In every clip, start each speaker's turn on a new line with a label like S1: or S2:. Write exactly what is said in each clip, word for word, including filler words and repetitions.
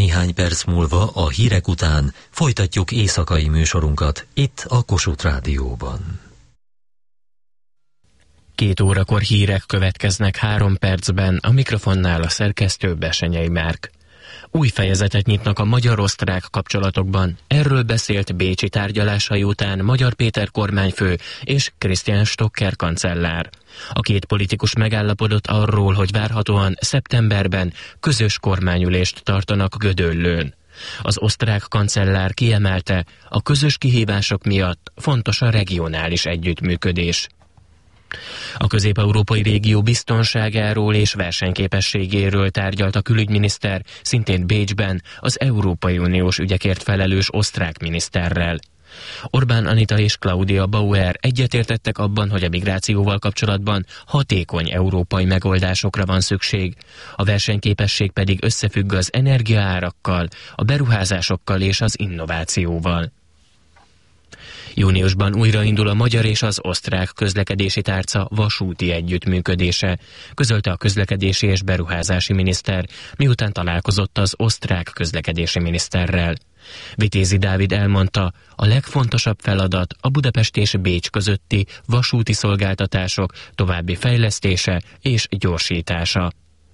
S1: Néhány perc múlva a hírek után folytatjuk éjszakai műsorunkat itt a Kossuth Rádióban.
S2: Két órakor hírek következnek három percben, a mikrofonnál a szerkesztő Besenyei Márk. Új fejezetet nyitnak a magyar-osztrák kapcsolatokban. Erről beszélt bécsi tárgyalásai után Magyar Péter kormányfő és Christian Stocker kancellár. A két politikus megállapodott arról, hogy várhatóan szeptemberben közös kormányülést tartanak Gödöllőn. Az osztrák kancellár kiemelte, a közös kihívások miatt fontos a regionális együttműködés. A közép-európai régió biztonságáról és versenyképességéről tárgyalt a külügyminiszter, szintén Bécsben, az Európai Uniós ügyekért felelős osztrák miniszterrel. Orbán Anita és Claudia Bauer egyetértettek abban, hogy a migrációval kapcsolatban hatékony európai megoldásokra van szükség, a versenyképesség pedig összefügg az energiaárakkal, a beruházásokkal és az innovációval. Júniusban újraindul a magyar és az osztrák közlekedési tárca vasúti együttműködése, közölte a közlekedési és beruházási miniszter, miután találkozott az osztrák közlekedési miniszterrel. Vitézi Dávid elmondta, a legfontosabb feladat a Budapest és Bécs közötti vasúti szolgáltatások további fejlesztése és gyorsítása.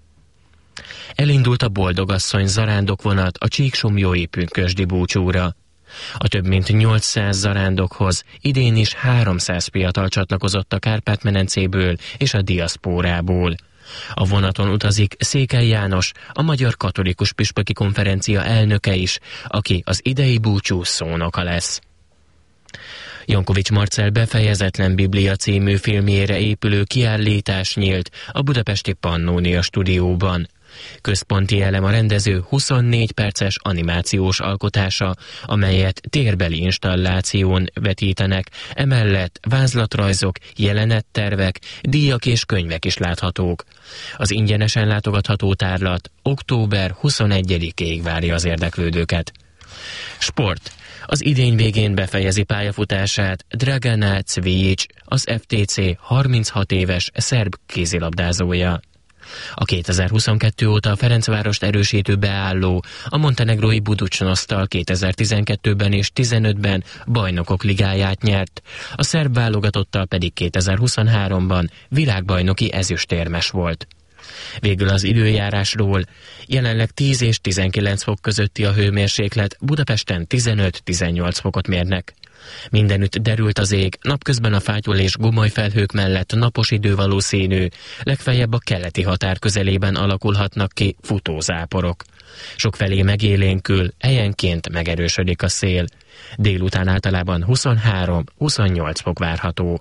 S2: Elindult a Boldogasszony zarándokvonat a csíksomlyói pünkösdi búcsúra. A több mint nyolcszáz zarándokhoz idén is háromszáz fiatal csatlakozott a Kárpát-medencéből és a diaszpórából. A vonaton utazik Székely János, a Magyar Katolikus Püspöki Konferencia elnöke is, aki az idei búcsú szónoka lesz. Jankovics Marcell befejezetlen Biblia című filmjére épülő kiállítás nyílt a budapesti Pannónia stúdióban. Központi elem a rendező huszonnégy perces animációs alkotása, amelyet térbeli installáción vetítenek, emellett vázlatrajzok, jelenettervek, díjak és könyvek is láthatók. Az ingyenesen látogatható tárlat október huszonegyedikéig várja az érdeklődőket. Sport. Az idény végén befejezi pályafutását Dragana Cvijic, az ef té cé harminchat éves szerb kézilabdázója. A kétezer-huszonkettő óta a Ferencvárost erősítő beálló a montenegrói Budućnosztal kétezer-tizenkettőben és tizenötben bajnokok ligáját nyert, a szerb válogatottal pedig kétezer-huszonháromban világbajnoki ezüstérmes volt. Végül az időjárásról: jelenleg tíz és tizenkilenc fok közötti a hőmérséklet, Budapesten tizenöt-tizennyolc fokot mérnek. Mindenütt derült az ég, napközben a fátyol és gomoly felhők mellett napos idő valószínű, legfeljebb a keleti határ közelében alakulhatnak ki futózáporok. Sokfelé megélénkül, helyenként megerősödik a szél. Délután általában huszonhárom-huszonnyolc fok várható.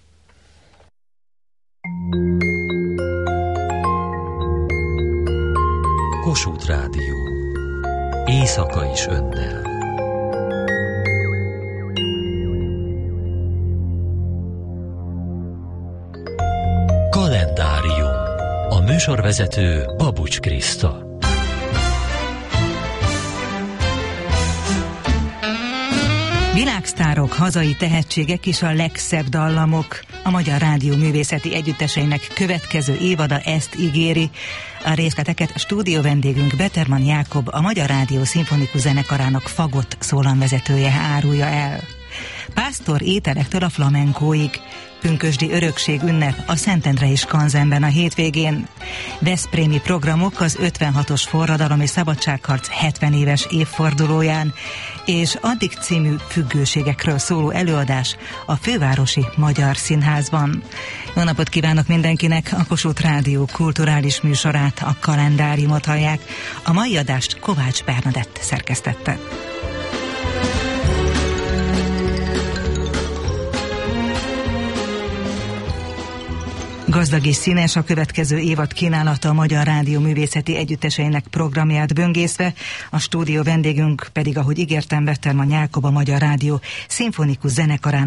S1: Kossuth Rádió. Éjszaka is önnel. Kalendárium. A műsorvezető Babucs Kriszta.
S3: Világsztárok, hazai tehetségek és a legszebb dallamok. A Magyar Rádió művészeti együtteseinek következő évada ezt ígéri. A részleteket stúdió vendégünk Beterman Jákob, a Magyar Rádió szimfonikus zenekarának fagott szólamvezetője árulja el. Pásztor ételektől a flamenkóig. Pünkösdi örökség ünnep a Szentendrei Skanzenben a hétvégén. Veszprémi programok az ötvenhatos forradalom és szabadságharc hetven éves évfordulóján, és addig című függőségekről szóló előadás a Fővárosi Magyar Színházban. Jó napot kívánok mindenkinek! A Kossuth Rádió kulturális műsorát, a Kalendáriumot hallják. A mai adást Kovács Bernadett szerkesztette. Gazdag és színes a következő évad kínálata a Magyar Rádió művészeti együtteseinek programját böngészve, a stúdió vendégünk pedig, ahogy ígértem, Beterman Jákob, a Magyar Rádió szimfonikus zenekarának